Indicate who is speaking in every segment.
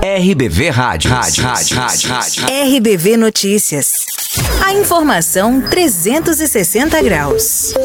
Speaker 1: RBV Rádio.
Speaker 2: RBV Notícias. A informação 360 graus.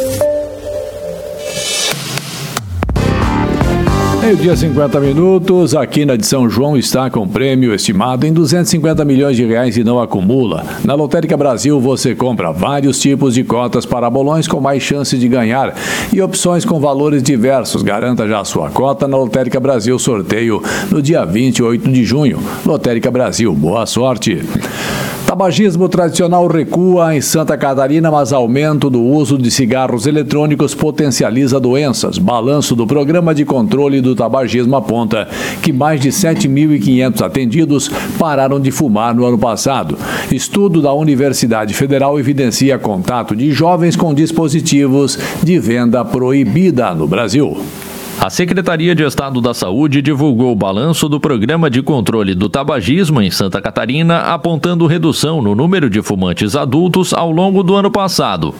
Speaker 3: Meio-dia 50 minutos, aqui na de São João está com prêmio estimado em 250 milhões de reais e não acumula. Na Lotérica Brasil você compra vários tipos de cotas para bolões com mais chances de ganhar e opções com valores diversos. Garanta já a sua cota na Lotérica Brasil, sorteio no dia 28 de junho. Lotérica Brasil, boa sorte! Tabagismo tradicional recua em Santa Catarina, mas aumento do uso de cigarros eletrônicos potencializa doenças. Balanço do Programa de Controle do Tabagismo aponta que mais de 7.500 atendidos pararam de fumar no ano passado. Estudo da Universidade Federal evidencia contato de jovens com dispositivos de venda proibida no Brasil.
Speaker 4: A Secretaria de Estado da Saúde divulgou o balanço do Programa de Controle do Tabagismo em Santa Catarina, apontando redução no número de fumantes adultos ao longo do ano passado.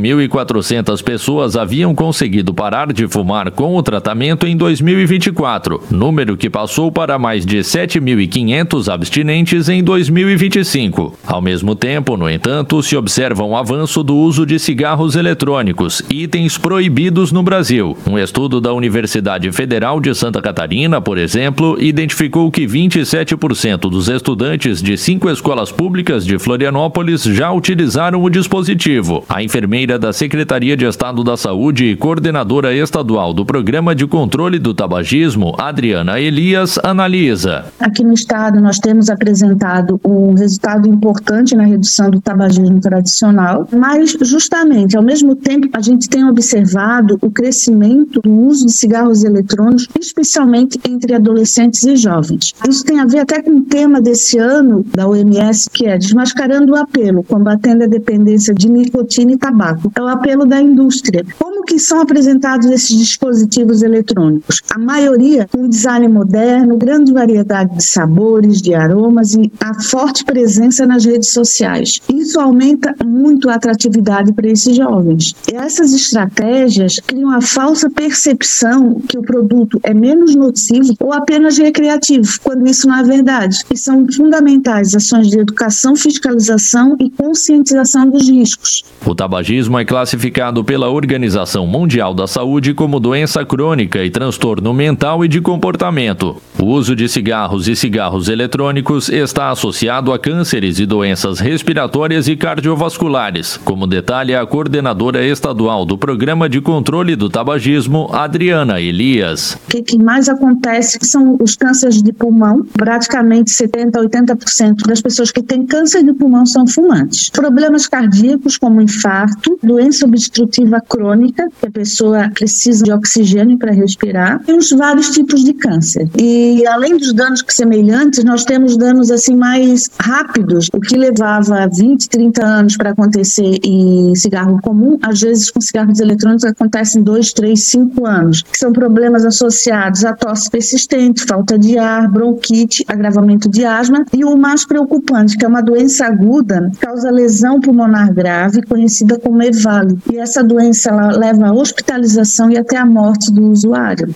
Speaker 4: 5.400 pessoas haviam conseguido parar de fumar com o tratamento em 2024, número que passou para mais de 7.500 abstinentes em 2025. Ao mesmo tempo, no entanto, se observa um avanço do uso de cigarros eletrônicos, itens proibidos no Brasil. Um estudo da Universidade Federal de Santa Catarina, por exemplo, identificou que 27% dos estudantes de 5 escolas públicas de Florianópolis já utilizaram o dispositivo. A enfermeira da Secretaria de Estado da Saúde e coordenadora estadual do Programa de Controle do Tabagismo, Adriana Elias, analisa.
Speaker 5: Aqui no estado nós temos apresentado um resultado importante na redução do tabagismo tradicional, mas justamente ao mesmo tempo a gente tem observado o crescimento do uso de cigarros eletrônicos, especialmente entre adolescentes e jovens. Isso tem a ver até com o tema desse ano da OMS, que é Desmascarando o Apelo, combatendo a dependência de nicotina e tabaco. É o apelo da indústria. Como que são apresentados esses dispositivos eletrônicos? A maioria com design moderno, grande variedade de sabores, de aromas e a forte presença nas redes sociais. Isso aumenta muito a atratividade para esses jovens. E essas estratégias criam a falsa percepção que o produto é menos nocivo ou apenas recreativo, quando isso não é verdade. E são fundamentais ações de educação, fiscalização e conscientização dos riscos.
Speaker 4: O tabagismo é classificado pela Organização Mundial da Saúde como doença crônica e transtorno mental e de comportamento. O uso de cigarros e cigarros eletrônicos está associado a cânceres e doenças respiratórias e cardiovasculares, como detalha a coordenadora estadual do Programa de Controle do Tabagismo, Adriana Elias.
Speaker 5: O que mais acontece são os cânceres de pulmão. Praticamente 70% a 80% das pessoas que têm câncer de pulmão são fumantes. Problemas cardíacos como infarto, doença obstrutiva crônica, que a pessoa precisa de oxigênio para respirar, e os vários tipos de câncer. E além dos danos semelhantes, nós temos danos assim mais rápidos. O que levava 20, 30 anos para acontecer em cigarro comum, às vezes com cigarros eletrônicos acontece em 2, 3, 5 anos. São problemas associados à tosse persistente, falta de ar, bronquite, agravamento de asma e o mais preocupante, que é uma doença aguda, causa lesão pulmonar grave, conhecida como EVALI. E essa doença ela leva à hospitalização e até à morte do usuário.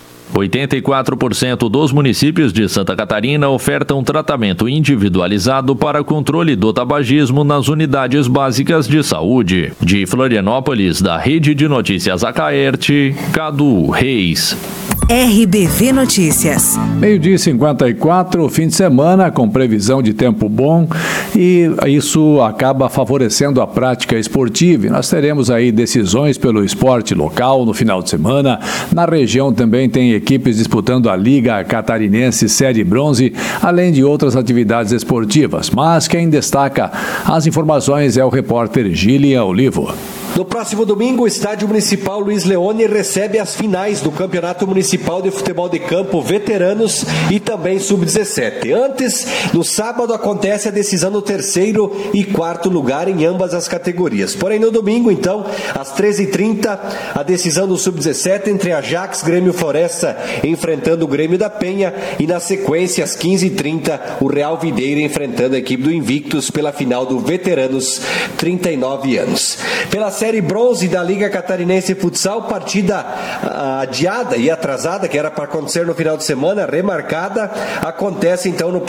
Speaker 4: 84% dos municípios de Santa Catarina ofertam tratamento individualizado para controle do tabagismo nas unidades básicas de saúde. De Florianópolis, da Rede de Notícias Acaerte, Cadu Reis.
Speaker 2: RBV Notícias.
Speaker 3: Meio-dia 54, fim de semana com previsão de tempo bom e isso acaba favorecendo a prática esportiva. Nós teremos aí decisões pelo esporte local no final de semana. Na região também tem equipes disputando a Liga Catarinense Série Bronze, além de outras atividades esportivas. Mas quem destaca as informações é o repórter Gilian Olivo.
Speaker 6: No próximo domingo, o Estádio Municipal Luiz Leone recebe as finais do Campeonato Municipal de Futebol de Campo Veteranos e também Sub-17. Antes, no sábado, acontece a decisão do 3º e 4º lugar em ambas as categorias. Porém, no domingo, então, às 13h30, a decisão do Sub-17 entre Ajax Grêmio Floresta enfrentando o Grêmio da Penha e, na sequência, às 15h30, o Real Videira enfrentando a equipe do Invictus pela final do Veteranos 39 anos. Pela Série Bronze da Liga Catarinense Futsal, partida adiada e atrasada, que era para acontecer no final de semana, remarcada, acontece então no